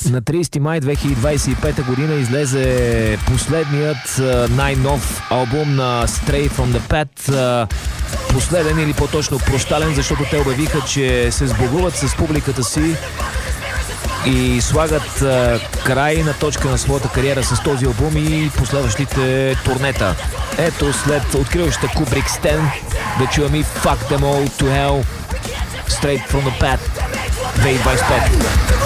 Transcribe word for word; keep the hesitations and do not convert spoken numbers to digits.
На тридесети май две хиляди двадесет и пета година излезе последният най-нов албум на Straight from the Pad. Последен или по-точно прощален, защото те обявиха, че се сбогуват с публиката си и слагат а, край на точка на своята кариера с този албум и последващите турнета. Ето, след откриващата Kubrick Стен, да чуваме Fuck Them All to Hell, Straight from the Pad две хиляди двадесет и пета.